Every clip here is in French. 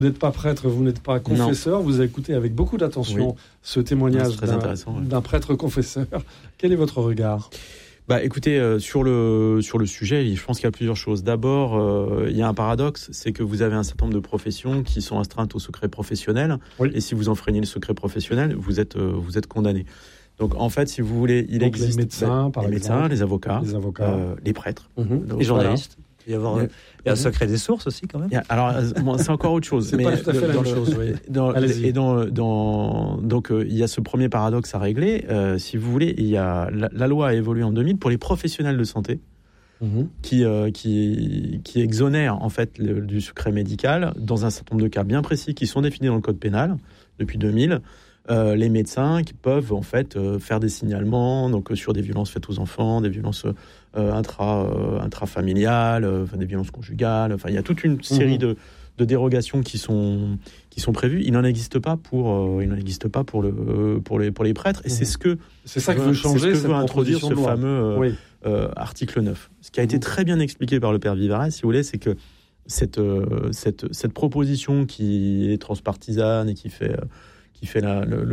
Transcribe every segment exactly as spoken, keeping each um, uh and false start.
Vous n'êtes pas prêtre, vous n'êtes pas confesseur. Non. Vous avez écouté avec beaucoup d'attention oui. ce témoignage d'un, ouais. d'un prêtre confesseur. Quel est votre regard ? Bah, écoutez, euh, sur le sur le sujet, je pense qu'il y a plusieurs choses. D'abord, euh, il y a un paradoxe, c'est que vous avez un certain nombre de professions qui sont astreintes au secret professionnel, oui. et si vous enfreignez le secret professionnel, vous êtes euh, vous êtes condamné. Donc, en fait, si vous voulez, il Donc, existe les médecins, par les exemple, médecins, les avocats, les, avocats. Euh, les prêtres, mm-hmm. les journalistes. Voilà. Il y a, avoir, il y a un secret des sources aussi, quand même. Il y a, alors, bon, c'est encore autre chose. c'est mais pas tout à fait la même chose. Oui. Dans, et dans, dans, donc, euh, il y a ce premier paradoxe à régler. Euh, si vous voulez, il y a la, la loi a évolué en deux mille pour les professionnels de santé, mm-hmm. qui, euh, qui, qui exonèrent en fait le, du secret médical dans un certain nombre de cas bien précis qui sont définis dans le code pénal depuis deux mille. Euh, les médecins qui peuvent en fait euh, faire des signalements donc euh, sur des violences faites aux enfants, des violences euh, intra euh, intrafamiliales, euh, enfin des violences conjugales. Enfin, il y a toute une série mmh. de, de dérogations qui sont qui sont prévues. Il n'en existe pas pour euh, il n'en existe pas pour le euh, pour les pour les prêtres. Et mmh. c'est ce que c'est ça que veut changer, c'est ce que veut introduire ce loi. fameux euh, oui. euh, article neuf. Ce qui a été mmh. très bien expliqué par le père Vivarais, si vous voulez, c'est que cette euh, cette cette proposition qui est transpartisane et qui fait euh, qui fait la, le,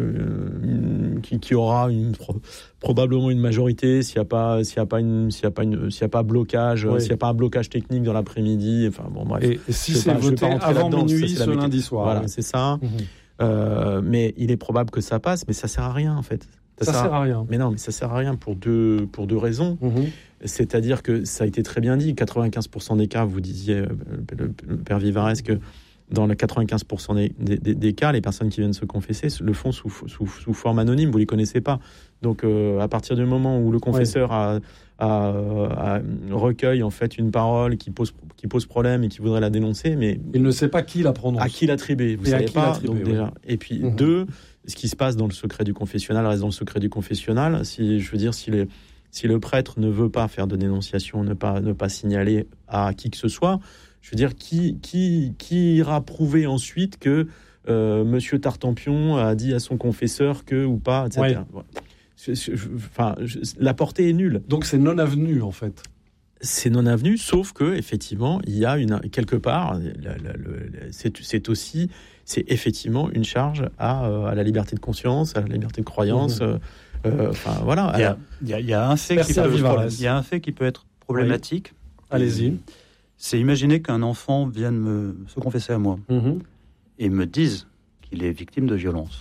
le qui, qui aura une, probablement une majorité s'il y a pas s'il y a pas une s'il y a pas une s'il y a pas blocage oui. s'il y a pas un blocage technique dans l'après-midi, enfin bon bref. Et, et si c'est pas, voté avant minuit ce lundi soir. Voilà, oui. c'est ça. Mmh. Euh, mais il est probable que ça passe, mais ça sert à rien en fait. Ça, ça sert, sert à rien. Mais non, mais ça sert à rien pour deux pour deux raisons. Mmh. C'est-à-dire que ça a été très bien dit, quatre-vingt-quinze pour cent des cas, vous disiez le, le père Vivarais que dans les quatre-vingt-quinze pour cent des, des, des cas, les personnes qui viennent se confesser le font sous, sous, sous forme anonyme, vous ne les connaissez pas. Donc, euh, à partir du moment où le confesseur oui. a, a, a, recueille en fait une parole qui pose, qui pose problème et qui voudrait la dénoncer, mais... Il ne sait pas qui la prononce. À qui l'attribuer, vous ne savez pas. Donc, oui. déjà. Et puis, mmh. deux, ce qui se passe dans le secret du confessionnal reste dans le secret du confessionnal. Si, je veux dire, si, les, si le prêtre ne veut pas faire de dénonciation, ne pas, ne pas signaler à qui que ce soit... Je veux dire, qui, qui, qui ira prouver ensuite que euh, Monsieur Tartampion a dit à son confesseur que ou pas, et cetera. Ouais. Je, je, je, enfin, je, la portée est nulle. Donc c'est non avenu en fait. C'est non avenu, sauf que effectivement, il y a une quelque part, la, la, la, c'est, c'est aussi, c'est effectivement une charge à, à la liberté de conscience, à la liberté de croyance. Mmh. Euh, euh, enfin voilà. Il y a, il y a, il y a un fait qui peut, il y a un fait qui peut être problématique. Oui. Allez-y. C'est imaginer qu'un enfant vienne me, se confesser à moi mmh. et me dise qu'il est victime de violence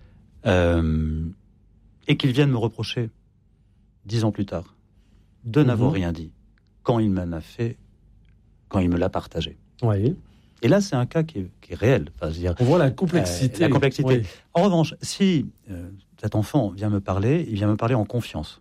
euh, et qu'il vienne me reprocher dix ans plus tard de mmh. n'avoir rien dit quand il m'en a fait, quand il me l'a partagé. Oui. Et là, c'est un cas qui est, qui est réel. Enfin, je veux dire, on voit la complexité. Euh, la complexité. Oui. En revanche, si euh, cet enfant vient me parler, il vient me parler en confiance.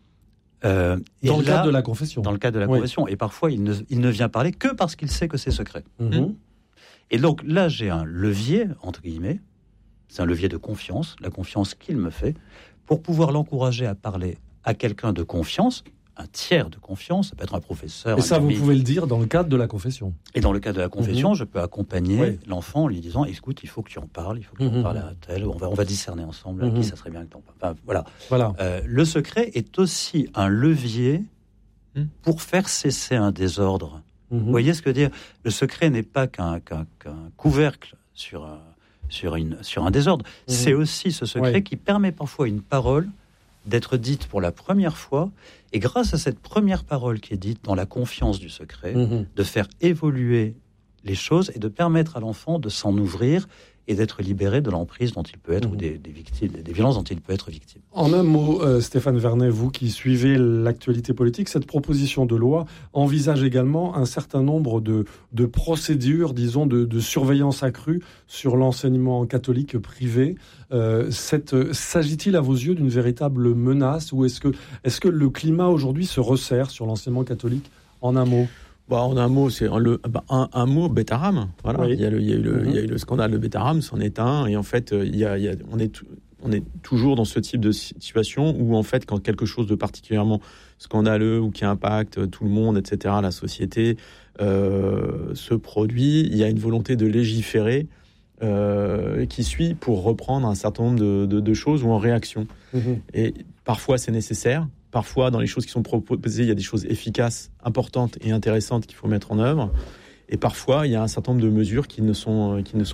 Euh, dans le là, cadre de la confession. Dans le cadre de la oui. confession. Et parfois, il ne, il ne vient parler que parce qu'il sait que c'est secret. Mm-hmm. Et donc là, j'ai un levier, entre guillemets, c'est un levier de confiance, la confiance qu'il me fait, pour pouvoir l'encourager à parler à quelqu'un de confiance, un tiers de confiance, ça peut être un professeur. Et ça, ami. Vous pouvez le dire dans le cadre de la confession. Et dans le cadre de la confession, mm-hmm. je peux accompagner oui. l'enfant en lui disant, écoute, il faut que tu en parles, il faut que tu mm-hmm. en parles à tel, on va, on va discerner ensemble mm-hmm. à qui ça serait bien que tu en parles. Enfin, voilà. voilà. Euh, le secret est aussi un levier mm. pour faire cesser un désordre. Mm-hmm. Vous voyez ce que je veux dire ? Le secret n'est pas qu'un, qu'un, qu'un couvercle sur un, sur, une, sur un désordre. Mm-hmm. C'est aussi ce secret oui. qui permet parfois une parole d'être dite pour la première fois, et grâce à cette première parole qui est dite dans la confiance du secret, mmh. de faire évoluer les choses et de permettre à l'enfant de s'en ouvrir et d'être libéré de l'emprise dont il peut être, mmh. ou des, des, victimes, des violences dont il peut être victime. En un mot, euh, Stéphane Vernet, vous qui suivez l'actualité politique, cette proposition de loi envisage également un certain nombre de, de procédures, disons, de, de surveillance accrue sur l'enseignement catholique privé. Euh, cette, s'agit-il à vos yeux d'une véritable menace, ou est-ce que, est-ce que le climat aujourd'hui se resserre sur l'enseignement catholique? En un mot. Bah, en un mot, c'est le, bah, un, un mot, Betaram. Voilà. Oui. Il y a le, il y a eu le, mm-hmm. il y a eu le scandale de Betaram, c'en est un. Et en fait, il y a, il y a, on est, on est toujours dans ce type de situation où, en fait, quand quelque chose de particulièrement scandaleux ou qui impacte tout le monde, et cetera, la société, euh, se produit, il y a une volonté de légiférer euh, qui suit pour reprendre un certain nombre de, de, de choses ou en réaction. Mm-hmm. Et parfois, c'est nécessaire. Parfois, dans les choses qui sont proposées, il y a des choses efficaces, importantes et intéressantes qu'il faut mettre en œuvre. Et parfois, il y a un certain nombre de mesures qui ne sont, qui ne sont